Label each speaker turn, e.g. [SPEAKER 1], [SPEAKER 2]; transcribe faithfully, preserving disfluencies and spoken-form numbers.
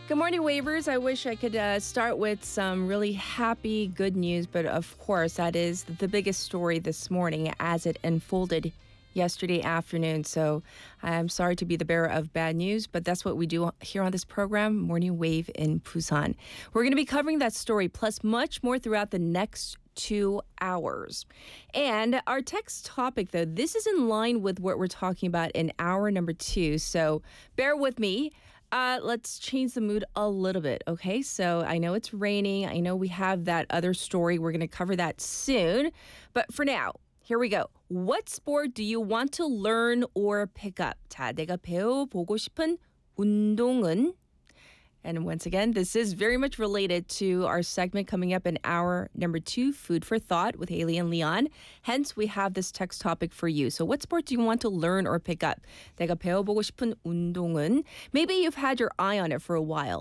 [SPEAKER 1] Good morning, Wavers. I wish I could uh, start with some really happy, good news, but of course, that is the biggest story this morning as it unfolded yesterday afternoon. So I'm sorry to be the bearer of bad news, but that's what we do here on this program, Morning Wave in Busan. We're going to be covering that story, plus much more throughout the next two hours. And our text topic, though, this is in line with what we're talking about in hour number two. So bear with me. Uh, let's change the mood a little bit, okay? So I know it's raining. I know we have that other story. We're going to cover that soon. But for now, here we go. What sport do you want to learn or pick up? 자, 내가 배워보고 싶은 운동은? And once again, this is very much related to our segment coming up in hour number two, Food for Thought with Haley and Leon. Hence, we have this text topic for you. So what sport do you want to learn or pick up? 내가 배워보고 싶은 운동은? Maybe you've had your eye on it for a while.